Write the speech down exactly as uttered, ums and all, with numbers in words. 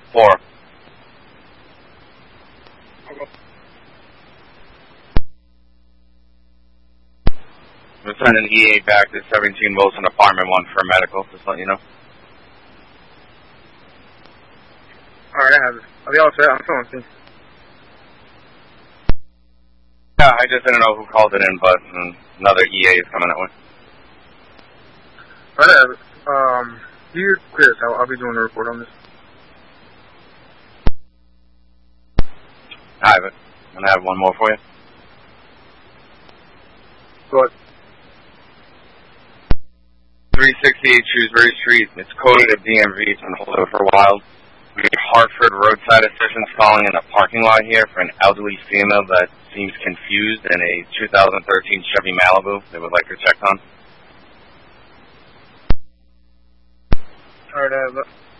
Four. We're sending E A back to seventeen Wilson Apartment one for medical, just let you know. Alright, I have it. Are they all set? I'm phone, see. Yeah, I just didn't know who called it in, but um, another E A is coming that way. Alright, I have it. Um, you clear this. I'll, I'll be doing a report on this. I have it. I'm gonna have one more for you. Go ahead. three sixty-eight Shrewsbury Street. It's coded at D M V. It's been holding for a while. We have Hartford roadside assistance calling in a parking lot here for an elderly female that seems confused in a two thousand thirteen Chevy Malibu they would like her checked on. Alright, I have it.